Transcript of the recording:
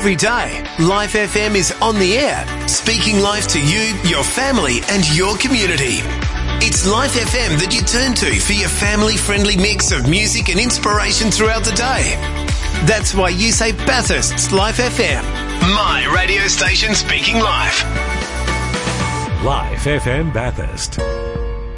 Every day, Life FM is on the air, speaking life to you, your family and your community. It's Life FM that you turn to for your family-friendly mix of music and inspiration throughout the day. That's why you say Bathurst's Life FM. My radio station speaking life. Life FM Bathurst.